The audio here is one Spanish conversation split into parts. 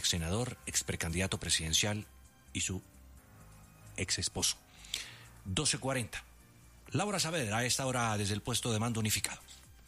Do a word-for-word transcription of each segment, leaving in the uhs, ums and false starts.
ex senador, ex precandidato presidencial y su ex esposo. doce cuarenta. Laura Saavedra, a esta hora desde el puesto de mando unificado.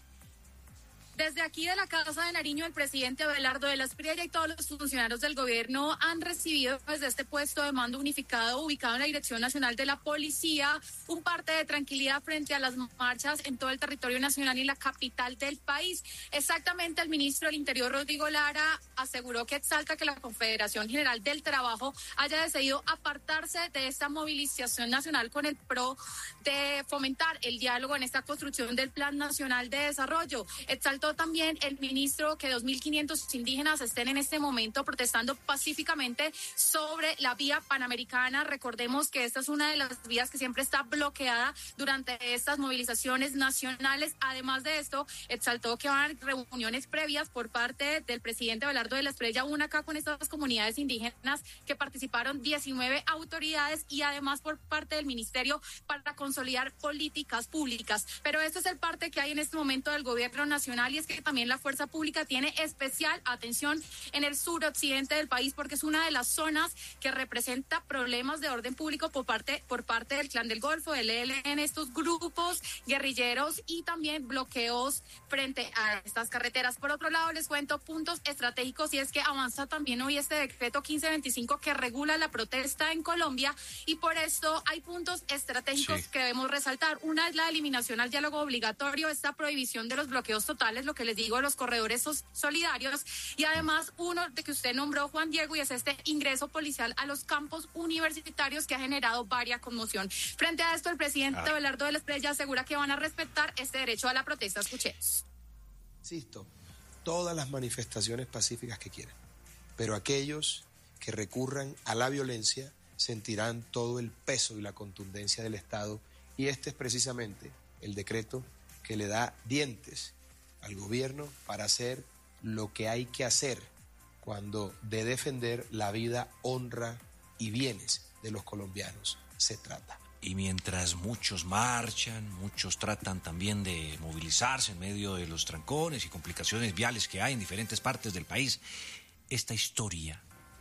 Desde aquí de la Casa de Nariño, el presidente Abelardo de la Espriella y todos los funcionarios del gobierno han recibido desde este puesto de mando unificado ubicado en la Dirección Nacional de la Policía un parte de tranquilidad frente a las marchas en todo el territorio nacional y la capital del país. Exactamente, el ministro del Interior, Rodrigo Lara, aseguró que exalta que la Confederación General del Trabajo haya decidido apartarse de esta movilización nacional con el pro de fomentar el diálogo en esta construcción del Plan Nacional de Desarrollo. Exaltó también el ministro que dos mil quinientos indígenas estén en este momento protestando pacíficamente sobre la vía panamericana. Recordemos que esta es una de las vías que siempre está bloqueada durante estas movilizaciones nacionales. Además de esto, exaltó que van a haber reuniones previas por parte del presidente Abelardo de la Espriella, una acá con estas comunidades indígenas que participaron diecinueve autoridades y además por parte del ministerio para consolidar políticas públicas. Pero esto es el parte que hay en este momento del gobierno nacional, y es que también la fuerza pública tiene especial atención en el suroccidente del país porque es una de las zonas que representa problemas de orden público por parte por parte del Clan del Golfo, del E L N, estos grupos guerrilleros y también bloqueos frente a estas carreteras. Por otro lado, les cuento puntos estratégicos, y es que avanza también hoy este decreto quince veinticinco que regula la protesta en Colombia, y por esto hay puntos estratégicos sí. que debemos resaltar. Una es la eliminación al diálogo obligatorio, esta prohibición de los bloqueos totales, lo que les digo, los corredores solidarios, y además uno de que usted nombró, Juan Diego, y es este ingreso policial a los campos universitarios que ha generado varia conmoción. Frente a esto, el presidente ah. Abelardo de la Espriella asegura que van a respetar este derecho a la protesta. Escuchemos. Insisto, todas las manifestaciones pacíficas que quieran, pero aquellos que recurran a la violencia sentirán todo el peso y la contundencia del Estado, y este es precisamente el decreto que le da dientes al gobierno para hacer lo que hay que hacer cuando de defender la vida, honra y bienes de los colombianos se trata. Y mientras muchos marchan, muchos tratan también de movilizarse en medio de los trancones y complicaciones viales que hay en diferentes partes del país, esta historia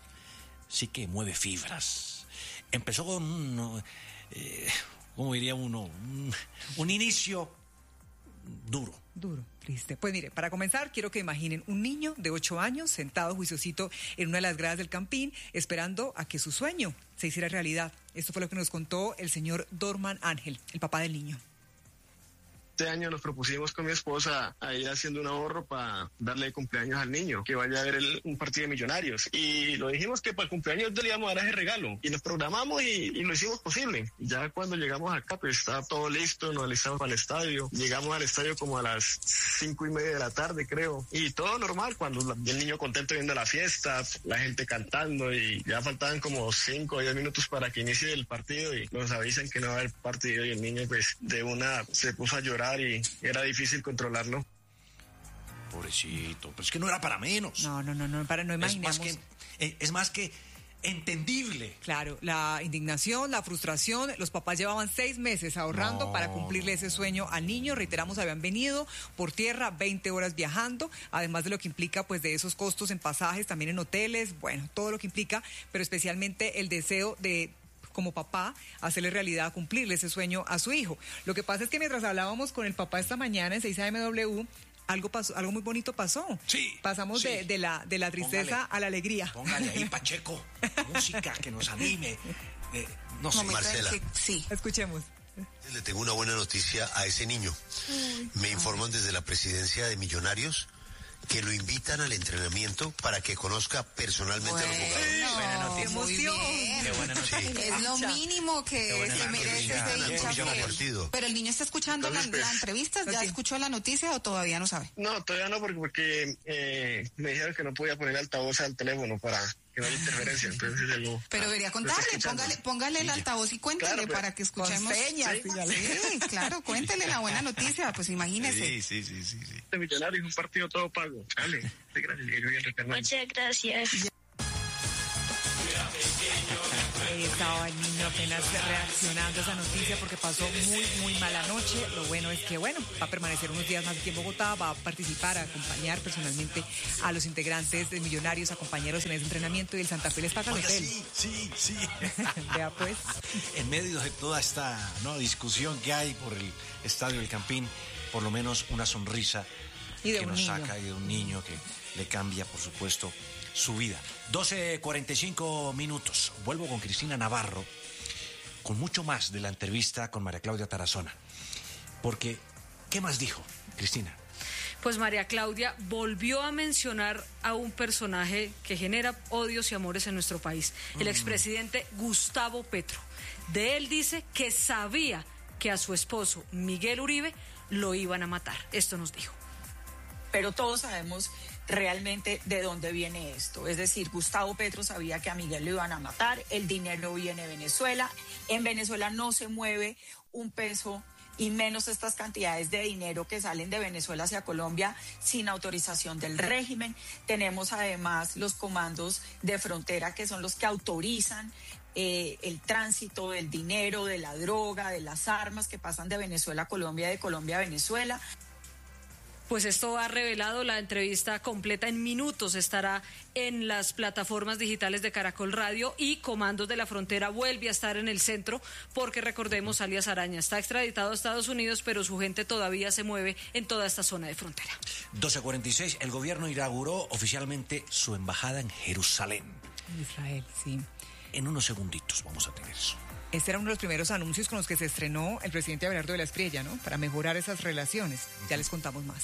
sí que mueve fibras. Empezó con un, eh, ¿cómo diría uno? Un, un inicio duro. Duro, triste. Pues mire, para comenzar, quiero que imaginen un niño de ocho años sentado juiciosito en una de las gradas del Campín, esperando a que su sueño se hiciera realidad. Esto fue lo que nos contó el señor Dorman Ángel, el papá del niño. Este año nos propusimos con mi esposa a ir haciendo un ahorro para darle cumpleaños al niño, que vaya a ver el, un partido de Millonarios. Y lo dijimos que para el cumpleaños le íbamos a dar ese regalo. Y nos programamos y, y lo hicimos posible. Y ya cuando llegamos acá, pues estaba todo listo, nos alistamos para el estadio. Llegamos al estadio como a las cinco y media de la tarde, creo. Y todo normal, cuando la, el niño contento viendo la fiesta, la gente cantando, y ya faltaban como cinco o diez minutos para que inicie el partido y nos avisan que no va a haber partido, y el niño pues de una se puso a llorar y era difícil controlarlo. Pobrecito, pero es que no era para menos. No, no, no, no, para no imaginamos. Es más que, es más que entendible. Claro, la indignación, la frustración. Los papás llevaban seis meses ahorrando no. para cumplirle ese sueño al niño. Reiteramos, habían venido por tierra, veinte horas viajando, además de lo que implica pues de esos costos en pasajes, también en hoteles, bueno, todo lo que implica, pero especialmente el deseo de, como papá, hacerle realidad, cumplirle ese sueño a su hijo. Lo que pasa es que mientras hablábamos con el papá esta mañana en seis A M W, algo pasó, algo muy bonito pasó. Sí. Pasamos sí. De, de la de la tristeza póngale, a la alegría. Póngale ahí, Pacheco, música que nos anime. Eh, no sé, Marcela. Que, sí. Escuchemos. Le tengo una buena noticia a ese niño. Uy, Me informan desde la presidencia de Millonarios que lo invitan al entrenamiento para que conozca personalmente bueno, a los jugadores. No, buena noticia. Muy bien. Qué buena noticia. Sí. Es lo mínimo que se merece ese hincha. Pero el niño está escuchando Entonces, la, pues, la entrevista, ¿ya okay. escuchó la noticia o todavía no sabe? No, todavía no, porque, porque eh, me dijeron que no podía poner altavoz al teléfono para que no haya interferencia. Entonces, algo, pero debería contarle, póngale, póngale el altavoz y cuéntele claro, para que escuchemos. Señas, sí, sí, claro, cuéntele la buena noticia, pues imagínese. Sí, sí, sí, sí. sí. Este Millonario es un partido todo pago. Dale, gracias. Muchas gracias. estaba el niño apenas reaccionando a esa noticia porque pasó muy, muy mala noche. Lo bueno es que, bueno, va a permanecer unos días más aquí en Bogotá, va a participar, a acompañar personalmente a los integrantes de Millonarios, a compañeros en ese entrenamiento, y el Santa Fe les paga el Oiga, hotel. sí, sí, sí. Vea pues. En medio de toda esta, ¿no?, discusión que hay por el Estadio del Campín, por lo menos una sonrisa Y de que un nos niño. saca, y de un niño que le cambia, por supuesto, su vida. doce cuarenta y cinco minutos. Vuelvo con Cristina Navarro, con mucho más de la entrevista con María Claudia Tarazona. Porque, ¿qué más dijo, Cristina? Pues María Claudia volvió a mencionar a un personaje que genera odios y amores en nuestro país, el Mm. expresidente Gustavo Petro. De él dice que sabía que a su esposo, Miguel Uribe, lo iban a matar. Esto nos dijo. Pero todos sabemos realmente de dónde viene esto. Es decir, Gustavo Petro sabía que a Miguel lo iban a matar, el dinero viene de Venezuela, en Venezuela no se mueve un peso y menos estas cantidades de dinero que salen de Venezuela hacia Colombia sin autorización del régimen. Tenemos además los comandos de frontera que son los que autorizan eh, el tránsito del dinero, de la droga, de las armas que pasan de Venezuela a Colombia, de Colombia a Venezuela. Pues esto ha revelado la entrevista completa en minutos. Estará en las plataformas digitales de Caracol Radio, y Comandos de la Frontera vuelve a estar en el centro porque, recordemos, alias Araña está extraditado a Estados Unidos, pero su gente todavía se mueve en toda esta zona de frontera. doce cuarenta y seis, el gobierno inauguró oficialmente su embajada en Jerusalén. Israel, sí. En unos segunditos vamos a tener eso. Este era uno de los primeros anuncios con los que se estrenó el presidente Abelardo de la Espriella, ¿no? Para mejorar esas relaciones. Ya les contamos más.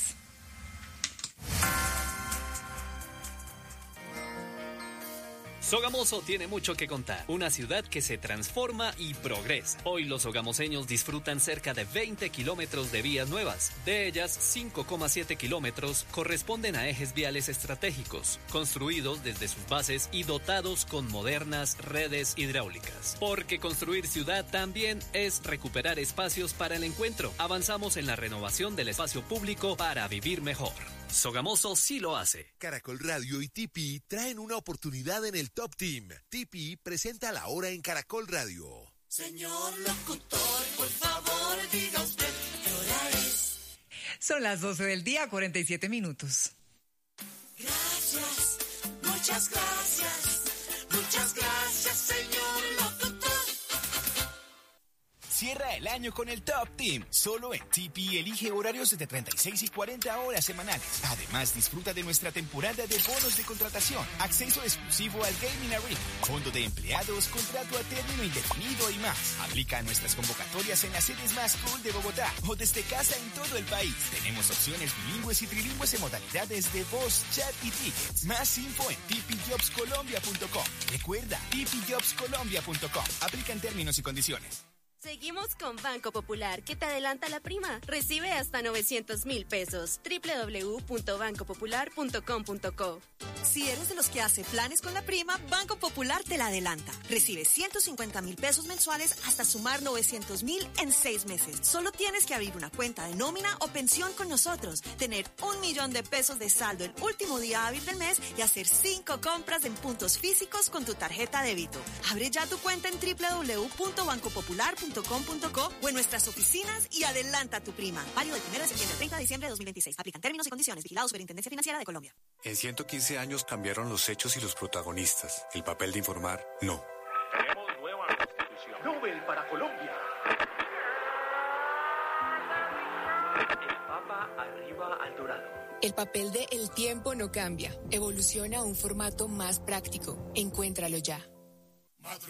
Sogamoso tiene mucho que contar. Una ciudad que se transforma y progresa. Hoy los sogamoseños disfrutan cerca de veinte kilómetros de vías nuevas. De ellas, cinco coma siete kilómetros corresponden a ejes viales estratégicos, construidos desde sus bases y dotados con modernas redes hidráulicas. Porque construir ciudad también es recuperar espacios para el encuentro. Avanzamos en la renovación del espacio público para vivir mejor. Sogamoso sí lo hace. Caracol Radio y T P traen una oportunidad en el Top Team. T P presenta La Hora en Caracol Radio. Señor locutor, por favor, diga usted qué hora es. Son las doce del día, cuarenta y siete minutos. Gracias, muchas gracias, muchas gracias, señor locutor. Cierra el año con el Top Team. Solo en T P elige horarios de treinta y seis y cuarenta horas semanales. Además, disfruta de nuestra temporada de bonos de contratación, acceso exclusivo al Gaming Arena, fondo de empleados, contrato a término indefinido y más. Aplica a nuestras convocatorias en las sedes más cool de Bogotá o desde casa en todo el país. Tenemos opciones bilingües y trilingües en modalidades de voz, chat y tickets. Más info en t p jobs colombia punto com. Recuerda, t p jobs colombia punto com. Aplican términos y condiciones. Seguimos con Banco Popular, que te adelanta la prima. Recibe hasta novecientos mil pesos. doble u doble u doble u punto banco popular punto com punto co. Si eres de los que hace planes con la prima, Banco Popular te la adelanta. Recibe ciento cincuenta mil pesos mensuales hasta sumar novecientos mil en seis meses. Solo tienes que abrir una cuenta de nómina o pensión con nosotros, tener un millón de pesos de saldo el último día hábil del mes y hacer cinco compras en puntos físicos con tu tarjeta débito. Abre ya tu cuenta en doble u doble u doble u punto banco popular punto com punto co o en nuestras oficinas y adelanta tu prima. Válido del primero de septiembre al treinta de diciembre de dos mil veintiséis. Aplican términos y condiciones. Vigilado Superintendencia Financiera de Colombia. En ciento quince años cambiaron los hechos y los protagonistas. El papel de informar, no. Tenemos nueva constitución. Nobel para Colombia. El Papa arriba al dorado. El papel de El Tiempo no cambia. Evoluciona a un formato más práctico. Encuéntralo ya.